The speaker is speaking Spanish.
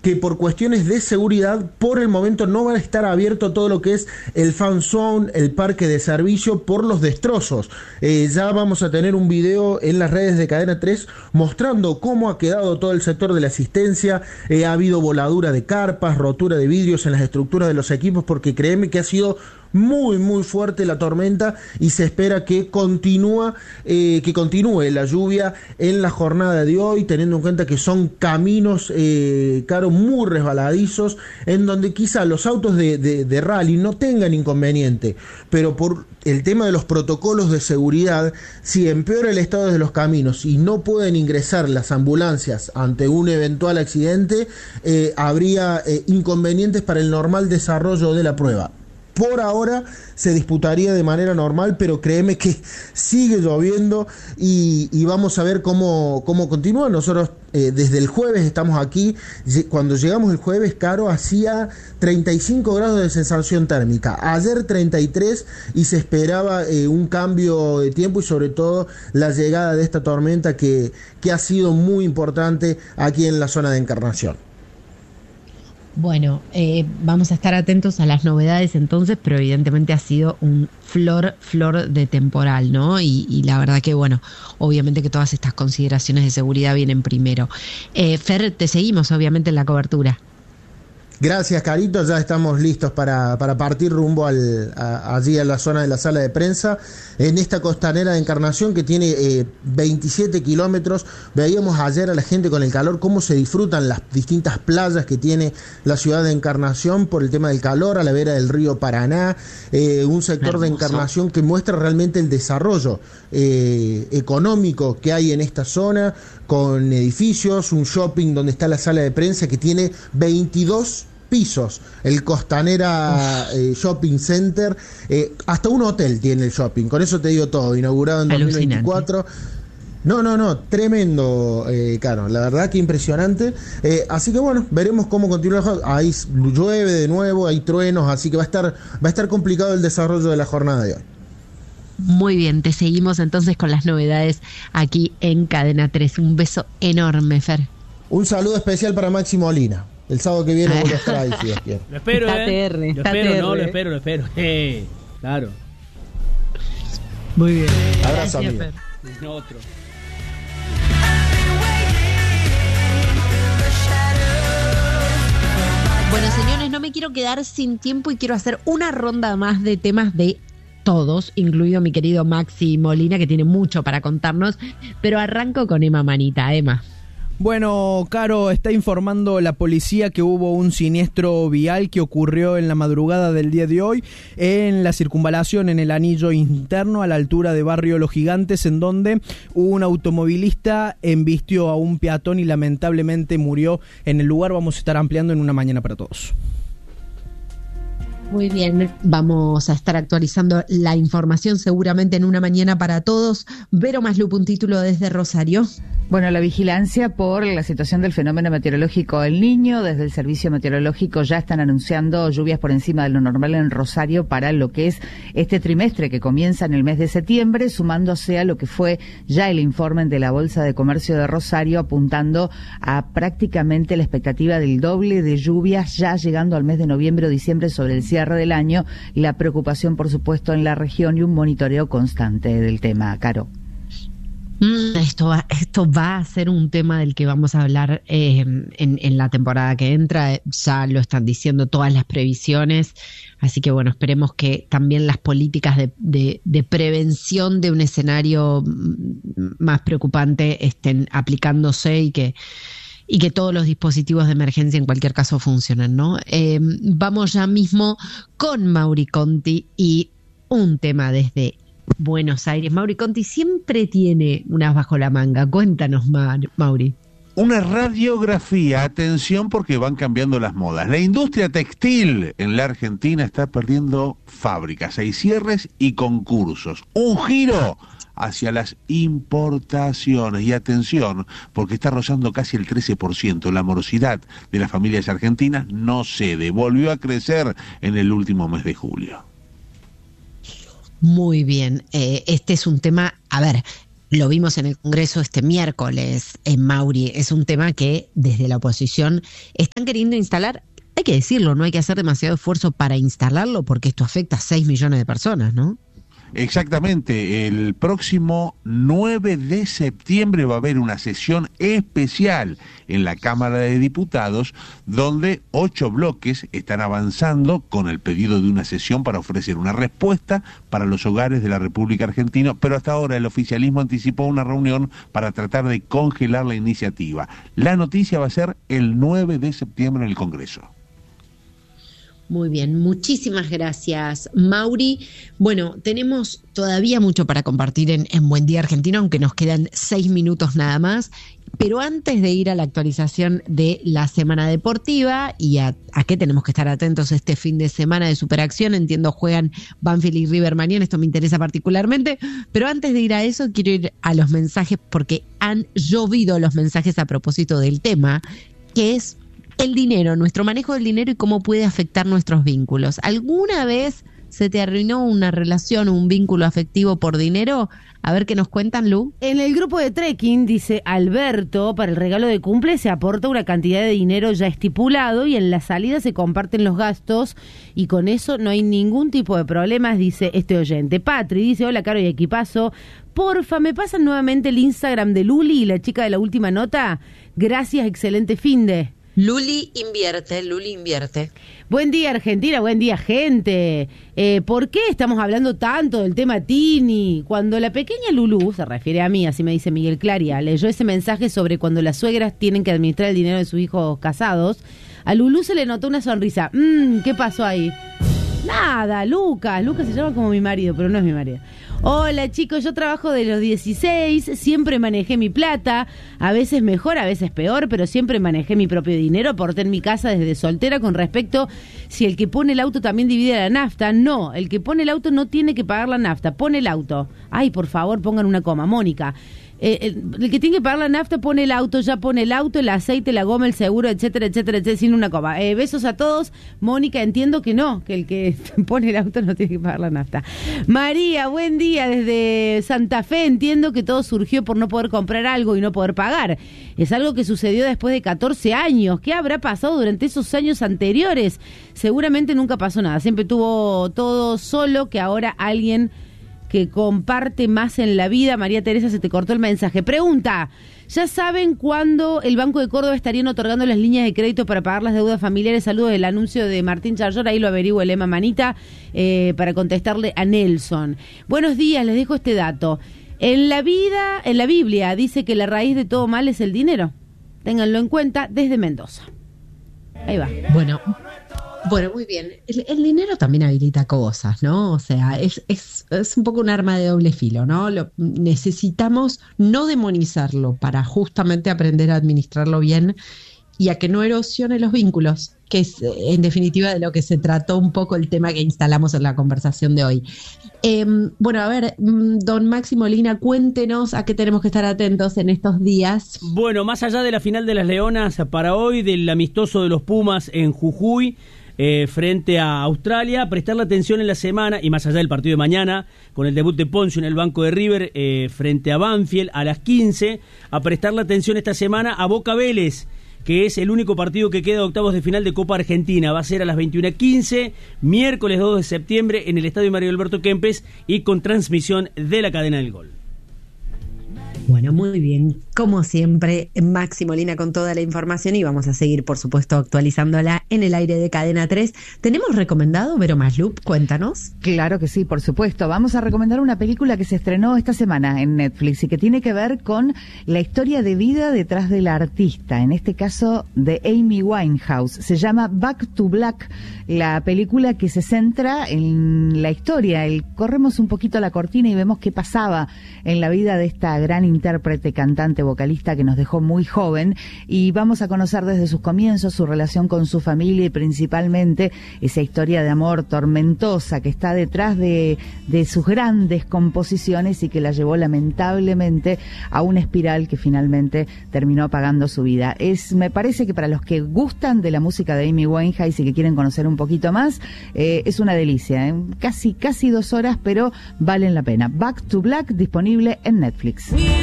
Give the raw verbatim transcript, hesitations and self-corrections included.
que por cuestiones de seguridad, por el momento no va a estar abierto todo lo que es el fan zone, el parque de servicio, por los destrozos. Eh, ya vamos a tener un video en las redes de Cadena tres mostrando cómo ha quedado todo el sector de la asistencia. Eh, ha habido voladura de carpas, rotura de vidrios en las estructuras de los equipos, porque créeme que ha sido muy muy fuerte la tormenta y se espera que continúa eh, que continúe la lluvia en la jornada de hoy, teniendo en cuenta que son caminos eh, Caro, muy resbaladizos, en donde quizá los autos de, de, de rally no tengan inconveniente, pero por el tema de los protocolos de seguridad, si empeora el estado de los caminos y no pueden ingresar las ambulancias ante un eventual accidente, eh, habría eh, inconvenientes para el normal desarrollo de la prueba. Por ahora se disputaría de manera normal, pero créeme que sigue lloviendo y, y vamos a ver cómo, cómo continúa. Nosotros eh, desde el jueves estamos aquí. Cuando llegamos el jueves, Caro, hacía treinta y cinco grados de sensación térmica. Ayer treinta y tres y se esperaba eh, un cambio de tiempo y sobre todo la llegada de esta tormenta que, que ha sido muy importante aquí en la zona de Encarnación. Bueno, eh, vamos a estar atentos a las novedades entonces, pero evidentemente ha sido un flor, flor de temporal, ¿no? Y, y la verdad que, bueno, obviamente que todas estas consideraciones de seguridad vienen primero. Eh, Fer, te seguimos obviamente en la cobertura. Gracias, Carito, ya estamos listos para, para partir rumbo al, a, allí a la zona de la sala de prensa, en esta costanera de Encarnación que tiene eh, veintisiete kilómetros. Veíamos ayer a la gente con el calor cómo se disfrutan las distintas playas que tiene la ciudad de Encarnación por el tema del calor, a la vera del río Paraná, eh, un sector de Encarnación que muestra realmente el desarrollo eh, económico que hay en esta zona, con edificios, un shopping donde está la sala de prensa que tiene veintidós pisos, el Costanera eh, Shopping Center, eh, hasta un hotel tiene el shopping, con eso te digo todo, inaugurado en dos mil veinticuatro. No, no, no, tremendo, eh, Caro, la verdad que impresionante. Eh, así que bueno, veremos cómo continúa. Ahí llueve de nuevo, hay truenos, así que va a estar, va a estar complicado el desarrollo de la jornada de hoy. Muy bien, te seguimos entonces con las novedades aquí en Cadena tres. Un beso enorme, Fer. Un saludo especial para Maxi Molina. El sábado que viene voy a estar ahí, si Dios quiere. Lo espero, Está ¿eh? T R, lo está espero, T R. no, lo espero, lo espero. Eh, claro. Muy bien. Abrazo, amigo. Otro. Bueno, señores, no me quiero quedar sin tiempo y quiero hacer una ronda más de temas de todos, incluido mi querido Maxi Molina, que tiene mucho para contarnos, pero arranco con Emma Manita. Emma. Bueno, Caro, está informando la policía que hubo un siniestro vial que ocurrió en la madrugada del día de hoy en la circunvalación, en el anillo interno a la altura de Barrio Los Gigantes, en donde un automovilista embistió a un peatón y lamentablemente murió en el lugar. Vamos a estar ampliando en Una Mañana para Todos. Muy bien, vamos a estar actualizando la información seguramente en Una Mañana para Todos. Vero Maslup, un título desde Rosario. Bueno, la vigilancia por la situación del fenómeno meteorológico El Niño. Desde el Servicio Meteorológico ya están anunciando lluvias por encima de lo normal en Rosario para lo que es este trimestre que comienza en el mes de septiembre, sumándose a lo que fue ya el informe de la Bolsa de Comercio de Rosario, apuntando a prácticamente la expectativa del doble de lluvias ya llegando al mes de noviembre o diciembre sobre el cierre del año. La preocupación, por supuesto, en la región y un monitoreo constante del tema. Caro. Esto va, esto va a ser un tema del que vamos a hablar eh, en, en la temporada que entra. Ya lo están diciendo todas las previsiones, así que bueno, esperemos que también las políticas de, de, de prevención de un escenario más preocupante estén aplicándose y que y que todos los dispositivos de emergencia en cualquier caso funcionen, ¿no? Eh, vamos ya mismo con Mauri Conti y un tema desde Buenos Aires. Mauri Conti siempre tiene unas bajo la manga. Cuéntanos, Mauri. Una radiografía, atención porque van cambiando las modas. La industria textil en la Argentina está perdiendo fábricas, hay cierres y concursos. Un giro hacia las importaciones. Y atención, porque está rozando casi el trece por ciento. La morosidad de las familias argentinas no cede, volvió a crecer en el último mes de julio. Muy bien, eh, este es un tema, a ver, Lo vimos en el Congreso este miércoles, en Mauri. Es un tema que desde la oposición están queriendo instalar. Hay que decirlo, no hay que hacer demasiado esfuerzo para instalarlo porque esto afecta a seis millones de personas, ¿no? Exactamente, el próximo nueve de septiembre va a haber una sesión especial en la Cámara de Diputados donde ocho bloques están avanzando con el pedido de una sesión para ofrecer una respuesta para los hogares de la República Argentina, pero hasta ahora el oficialismo anticipó una reunión para tratar de congelar la iniciativa. La noticia va a ser el nueve de septiembre en el Congreso. Muy bien, muchísimas gracias, Mauri. Bueno, tenemos todavía mucho para compartir en, en Buen Día Argentino, aunque nos quedan seis minutos nada más. Pero antes de ir a la actualización de la semana deportiva y a, a qué tenemos que estar atentos este fin de semana de Superacción, entiendo juegan Banfield y River mañana, esto me interesa particularmente, pero antes de ir a eso quiero ir a los mensajes porque han llovido los mensajes a propósito del tema, que es el dinero, nuestro manejo del dinero y cómo puede afectar nuestros vínculos. ¿Alguna vez se te arruinó una relación o un vínculo afectivo por dinero? A ver qué nos cuentan, Lu. En el grupo de trekking, dice Alberto, para el regalo de cumple se aporta una cantidad de dinero ya estipulado y en la salida se comparten los gastos y con eso no hay ningún tipo de problemas, dice este oyente. Patri dice, hola Caro y equipazo, porfa, ¿me pasan nuevamente el Instagram de Luli, la chica de la última nota? Gracias, excelente finde. Luli invierte, Luli invierte. Buen día Argentina, buen día gente. Eh, ¿Por qué estamos hablando tanto del tema Tini? Cuando la pequeña Lulú, se refiere a mí, así me dice Miguel Claria, leyó ese mensaje sobre cuando las suegras tienen que administrar el dinero de sus hijos casados, a Lulú se le notó una sonrisa. Mmm, ¿qué pasó ahí? Nada, Lucas, Lucas se llama como mi marido, pero no es mi marido. Hola chicos, yo trabajo de los dieciséis, siempre manejé mi plata, a veces mejor, a veces peor, pero siempre manejé mi propio dinero, aporté en mi casa desde soltera. Con respecto si el que pone el auto también divide la nafta, no, el que pone el auto no tiene que pagar la nafta, pone el auto. Ay, por favor, pongan una coma, Mónica. Eh, el, el que tiene que pagar la nafta pone el auto, ya pone el auto, el aceite, la goma, el seguro, etcétera, etcétera, etcétera, sin una coma. Eh, besos a todos. Mónica, entiendo que no, que el que pone el auto no tiene que pagar la nafta. María, buen día desde Santa Fe. Entiendo que todo surgió por no poder comprar algo y no poder pagar. Es algo que sucedió después de catorce años. ¿Qué habrá pasado durante esos años anteriores? Seguramente nunca pasó nada. Siempre tuvo todo solo, que ahora alguien que comparte más en la vida. María Teresa, se te cortó el mensaje. Pregunta, ¿ya saben cuándo el Banco de Córdoba estarían otorgando las líneas de crédito para pagar las deudas familiares? Saludos del anuncio de Martín Charlor, ahí lo averigua el Ema Manita, eh, para contestarle a Nelson. Buenos días, les dejo este dato. En la vida, en la Biblia dice que la raíz de todo mal es el dinero. Ténganlo en cuenta, desde Mendoza. Ahí va. Bueno, bueno, muy bien. El, el dinero también habilita cosas, ¿no? O sea, es, es, es un poco un arma de doble filo, ¿no? Lo, necesitamos no demonizarlo para justamente aprender a administrarlo bien y a que no erosione los vínculos, que es en definitiva de lo que se trató un poco el tema que instalamos en la conversación de hoy. Eh, bueno, a ver, don Maxi Molina, cuéntenos a qué tenemos que estar atentos en estos días. Bueno, más allá de la final de las Leonas para hoy, del amistoso de los Pumas en Jujuy, Eh, frente a Australia, prestarle atención en la semana y más allá del partido de mañana con el debut de Poncio en el banco de River eh, frente a Banfield a las quince, a prestarle atención esta semana a Boca Vélez, que es el único partido que queda de octavos de final de Copa Argentina. Va a ser a las veintiuna quince, miércoles dos de septiembre en el Estadio Mario Alberto Kempes y con transmisión de la cadena del Gol. Bueno, muy bien. Como siempre, Maxi Molina con toda la información y vamos a seguir, por supuesto, actualizándola en el aire de Cadena tres. ¿Tenemos recomendado, Vero Maslup? Cuéntanos. Claro que sí, por supuesto. Vamos a recomendar una película que se estrenó esta semana en Netflix y que tiene que ver con la historia de vida detrás del artista, en este caso de Amy Winehouse. Se llama Back to Black, la película que se centra en la historia. El, corremos un poquito la cortina y vemos qué pasaba en la vida de esta gran intérprete intérprete, cantante, vocalista que nos dejó muy joven, y vamos a conocer desde sus comienzos su relación con su familia y principalmente esa historia de amor tormentosa que está detrás de, de sus grandes composiciones y que la llevó lamentablemente a una espiral que finalmente terminó apagando su vida. Es, me parece que para los que gustan de la música de Amy Winehouse y que quieren conocer un poquito más, eh, es una delicia, ¿eh? casi, casi dos horas, pero valen la pena. Back to Black, disponible en Netflix.